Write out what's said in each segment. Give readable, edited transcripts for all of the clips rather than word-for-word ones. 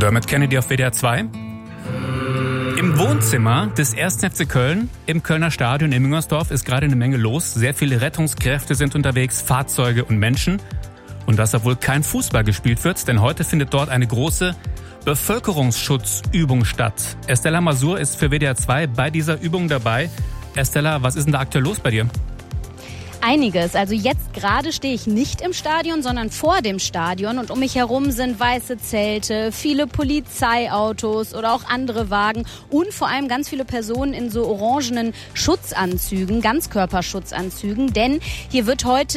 Dermot Kennedy auf WDR 2. Im Wohnzimmer des 1. FC Köln im Kölner Stadion in Müngersdorf ist gerade eine Menge los. Sehr viele Rettungskräfte sind unterwegs, Fahrzeuge und Menschen. Und dass da wohl kein Fußball gespielt wird, denn heute findet dort eine große Bevölkerungsschutzübung statt. Estella Masur ist für WDR 2 bei dieser Übung dabei. Estella, was ist denn da aktuell los bei dir? Einiges. Also jetzt gerade stehe ich nicht im Stadion, sondern vor dem Stadion und um mich herum sind weiße Zelte, viele Polizeiautos oder auch andere Wagen und vor allem ganz viele Personen in so orangenen Schutzanzügen, Ganzkörperschutzanzügen, denn hier wird heute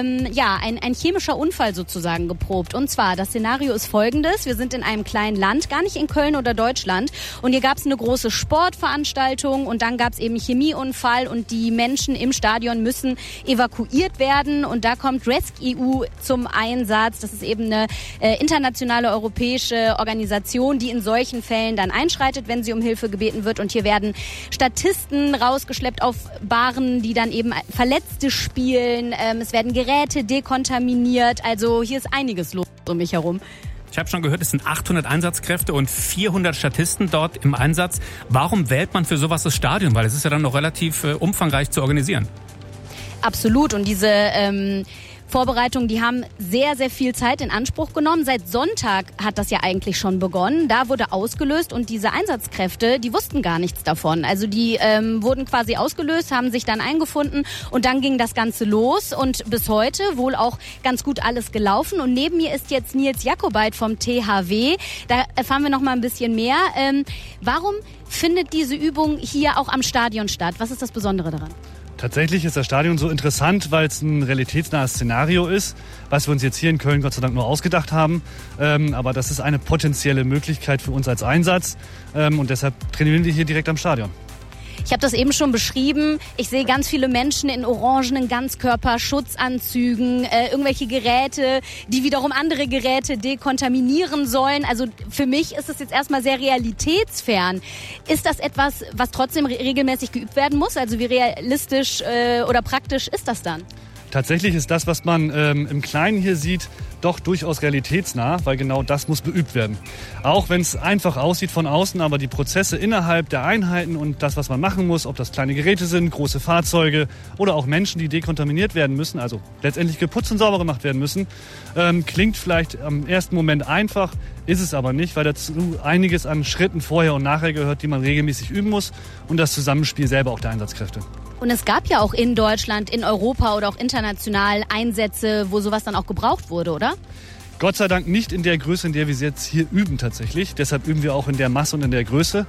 ein chemischer Unfall sozusagen geprobt. Und zwar, das Szenario ist folgendes: Wir sind in einem kleinen Land, gar nicht in Köln oder Deutschland, und hier gab es eine große Sportveranstaltung und dann gab es eben Chemieunfall und die Menschen im Stadion müssen evakuiert werden und da kommt rescEU zum Einsatz. Das ist eben eine internationale europäische Organisation, die in solchen Fällen dann einschreitet, wenn sie um Hilfe gebeten wird. Und hier werden Statisten rausgeschleppt auf Bahnen, die dann eben Verletzte spielen. Es werden Geräte dekontaminiert. Also hier ist einiges los um mich herum. Ich habe schon gehört, es sind 800 Einsatzkräfte und 400 Statisten dort im Einsatz. Warum wählt man für sowas das Stadion? Weil es ist ja dann noch relativ umfangreich zu organisieren. Absolut. Und diese Vorbereitungen, die haben sehr, sehr viel Zeit in Anspruch genommen. Seit Sonntag hat das ja eigentlich schon begonnen. Da wurde ausgelöst und diese Einsatzkräfte, die wussten gar nichts davon. Also die wurden quasi ausgelöst, haben sich dann eingefunden und dann ging das Ganze los. Und bis heute wohl auch ganz gut alles gelaufen. Und neben mir ist jetzt Nils Jakobait vom THW. Da erfahren wir noch mal ein bisschen mehr. Warum findet diese Übung hier auch am Stadion statt? Was ist das Besondere daran? Tatsächlich ist das Stadion so interessant, weil es ein realitätsnahes Szenario ist, was wir uns jetzt hier in Köln Gott sei Dank nur ausgedacht haben. Aber das ist eine potenzielle Möglichkeit für uns als Einsatz und deshalb trainieren wir hier direkt am Stadion. Ich habe das eben schon beschrieben. Ich sehe ganz viele Menschen in orangenen Ganzkörperschutzanzügen, irgendwelche Geräte, die wiederum andere Geräte dekontaminieren sollen. Also für mich ist es jetzt erstmal sehr realitätsfern. Ist das etwas, was trotzdem regelmäßig geübt werden muss? Also wie realistisch oder praktisch ist das dann? Tatsächlich ist das, was man im Kleinen hier sieht, doch durchaus realitätsnah, weil genau das muss beübt werden. Auch wenn es einfach aussieht von außen, aber die Prozesse innerhalb der Einheiten und das, was man machen muss, ob das kleine Geräte sind, große Fahrzeuge oder auch Menschen, die dekontaminiert werden müssen, also letztendlich geputzt und sauber gemacht werden müssen, klingt vielleicht am ersten Moment einfach, ist es aber nicht, weil dazu einiges an Schritten vorher und nachher gehört, die man regelmäßig üben muss und das Zusammenspiel selber auch der Einsatzkräfte. Und es gab ja auch in Deutschland, in Europa oder auch international Einsätze, wo sowas dann auch gebraucht wurde, oder? Gott sei Dank nicht in der Größe, in der wir es jetzt hier üben tatsächlich. Deshalb üben wir auch in der Masse und in der Größe.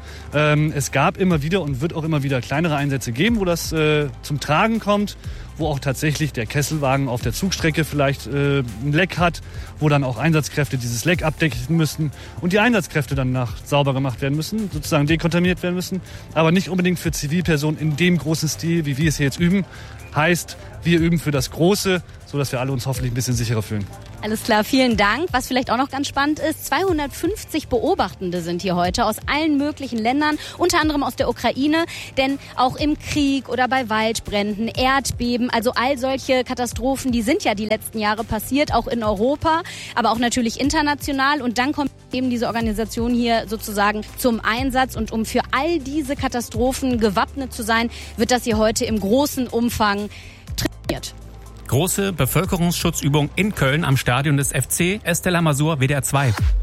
Es gab immer wieder und wird auch immer wieder kleinere Einsätze geben, wo das zum Tragen kommt, wo auch tatsächlich der Kesselwagen auf der Zugstrecke vielleicht ein Leck hat, wo dann auch Einsatzkräfte dieses Leck abdecken müssen und die Einsatzkräfte dann sauber gemacht werden müssen, sozusagen dekontaminiert werden müssen. Aber nicht unbedingt für Zivilpersonen in dem großen Stil, wie wir es hier jetzt üben. Heißt, wir üben für das Große, sodass wir alle uns hoffentlich ein bisschen sicherer fühlen. Alles klar, vielen Dank. Was vielleicht auch noch ganz spannend ist, 250 Beobachtende sind hier heute aus allen möglichen Ländern, unter anderem aus der Ukraine, denn auch im Krieg oder bei Waldbränden, Erdbeben, also all solche Katastrophen, die sind ja die letzten Jahre passiert, auch in Europa, aber auch natürlich international, und dann kommt eben diese Organisation hier sozusagen zum Einsatz, und um für all diese Katastrophen gewappnet zu sein, wird das hier heute im großen Umfang trainiert. Große Bevölkerungsschutzübung in Köln am Stadion des FC. Estella Masur, WDR 2.